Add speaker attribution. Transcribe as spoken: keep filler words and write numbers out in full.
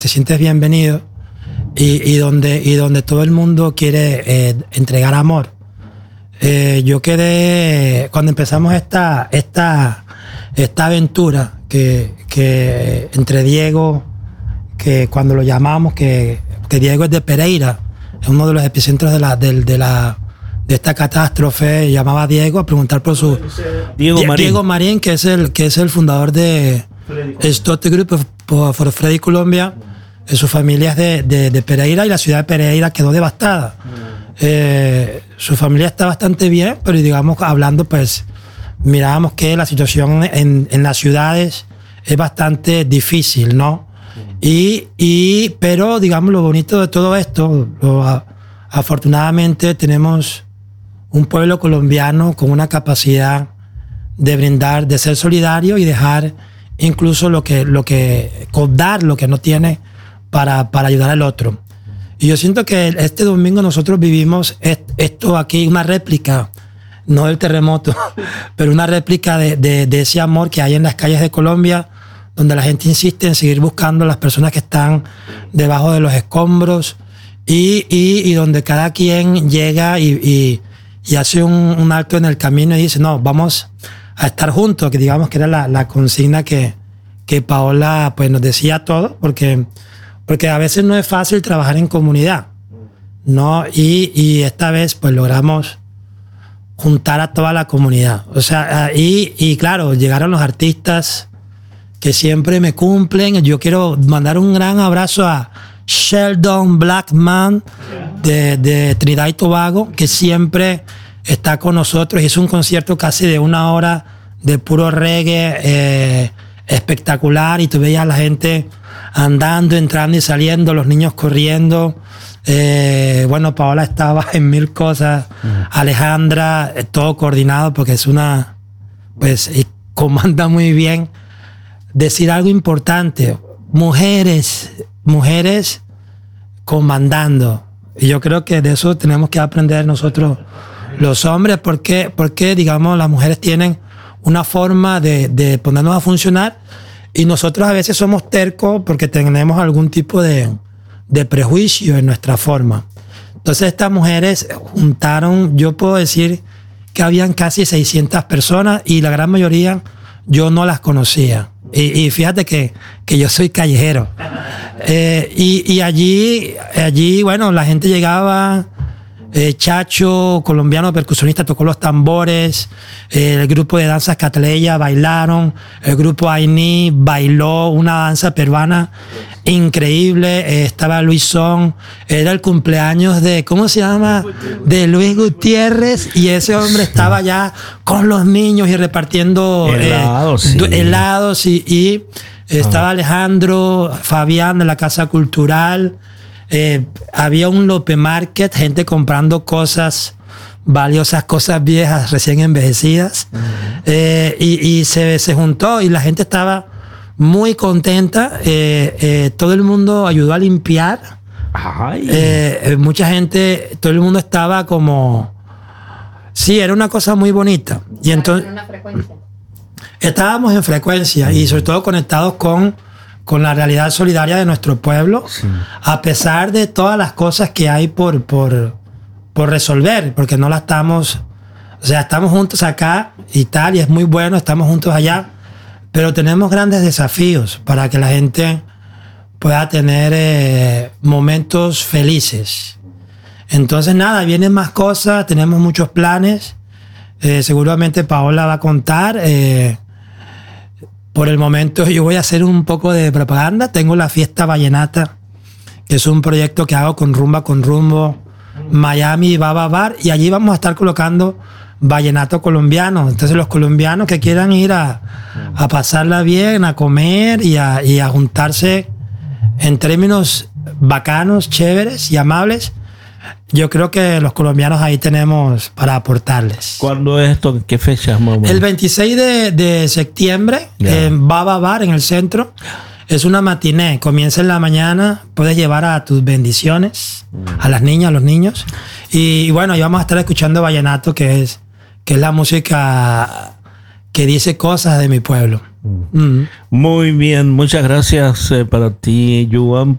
Speaker 1: te sientes bienvenido y, y, donde, y donde todo el mundo quiere eh, entregar amor. Eh, yo quedé, cuando empezamos esta, esta, esta aventura que, que entre Diego, que cuando lo llamamos, que, que Diego es de Pereira, es uno de los epicentros de la, de, de la de esta catástrofe, llamaba a Diego a preguntar por su...
Speaker 2: Diego Marín.
Speaker 1: Diego Marín, que es el, que es el fundador de Stott Group for, for Freddy Colombia. Su familia es de, de, de Pereira y la ciudad de Pereira quedó devastada. Eh, su familia está bastante bien, pero digamos, hablando, pues, mirábamos que la situación en, en las ciudades es bastante difícil, ¿no? Y, y, pero, digamos, lo bonito de todo esto, lo, a, afortunadamente tenemos un pueblo colombiano con una capacidad de brindar, de ser solidario y dejar incluso lo que, lo que, dar lo que no tiene para, para ayudar al otro. Y yo siento que este domingo nosotros vivimos esto aquí, una réplica, no del terremoto, pero una réplica de, de, de ese amor que hay en las calles de Colombia, donde la gente insiste en seguir buscando a las personas que están debajo de los escombros y, y, y donde cada quien llega y, y, y hace un, un alto en el camino y dice, no, vamos a estar juntos, que digamos que era la, la consigna que, que Paola pues, nos decía a todos, porque, porque a veces no es fácil trabajar en comunidad, ¿no? Y, y esta vez pues logramos juntar a toda la comunidad. O sea, y, y claro, llegaron los artistas que siempre me cumplen. Yo quiero mandar un gran abrazo a Sheldon Blackman de, de Trinidad y Tobago, que siempre está con nosotros. Hizo un concierto casi de una hora de puro reggae eh, espectacular, y tú veías a la gente andando, entrando y saliendo, los niños corriendo. Eh, bueno, Paola estaba en mil cosas, mm. Alejandra, eh, todo coordinado porque es una, pues, y comanda muy bien. Decir algo importante, mujeres, mujeres comandando. Y yo creo que de eso tenemos que aprender nosotros los hombres, porque, porque digamos, las mujeres tienen una forma de, de ponernos a funcionar y nosotros a veces somos tercos porque tenemos algún tipo de, de prejuicio en nuestra forma. Entonces estas mujeres juntaron, yo puedo decir que habían casi seiscientas personas y la gran mayoría yo no las conocía. Y, y fíjate que, que yo soy callejero. Eh, y, y allí, allí, bueno, la gente llegaba, eh, Chacho, colombiano percusionista, tocó los tambores, eh, el grupo de danzas Catleya bailaron, el grupo Aini bailó una danza peruana increíble, eh, estaba Luisón, era el cumpleaños de, ¿cómo se llama? De Luis Gutiérrez, y ese hombre estaba ya con los niños y repartiendo
Speaker 2: helados,
Speaker 1: eh,
Speaker 2: sí.
Speaker 1: helados y, y estaba ah. Alejandro, Fabián de la Casa Cultural, eh, había un Lope Market, gente comprando cosas valiosas, cosas viejas, recién envejecidas, uh-huh. eh, y, y se, se juntó y la gente estaba muy contenta, eh, eh, todo el mundo ayudó a limpiar, eh, mucha gente, todo el mundo estaba como, sí, era una cosa muy bonita. Y entonces,
Speaker 3: ¿En una frecuencia?
Speaker 1: Estábamos en frecuencia y sobre todo conectados con, con la realidad solidaria de nuestro pueblo, sí. A pesar de todas las cosas que hay por, por, por resolver, porque no la estamos, o sea, estamos juntos acá y tal, y es muy bueno, estamos juntos allá, pero tenemos grandes desafíos para que la gente pueda tener eh, momentos felices. Entonces, nada, vienen más cosas, tenemos muchos planes. Eh, seguramente Paola va a contar. Eh, por el momento yo voy a hacer un poco de propaganda. Tengo la Fiesta Vallenata, que es un proyecto que hago con Rumba con Rumbo, Miami Baba Bar, y allí vamos a estar colocando vallenato colombiano. Entonces los colombianos que quieran ir a, a pasarla bien, a comer y a, y a juntarse en términos bacanos, chéveres y amables, yo creo que los colombianos ahí tenemos para aportarles.
Speaker 2: ¿Cuándo es esto? ¿Qué fecha? Mamá?
Speaker 1: El veintiséis de, de septiembre, yeah. En Baba Bar, en el centro. Es una matiné, comienza en la mañana, puedes llevar a tus bendiciones, mm. a las niñas, a los niños. Y, y bueno, y vamos a estar escuchando vallenato, que es, que es la música que dice cosas de mi pueblo. Mm.
Speaker 2: Muy bien, muchas gracias eh, para ti, Joan,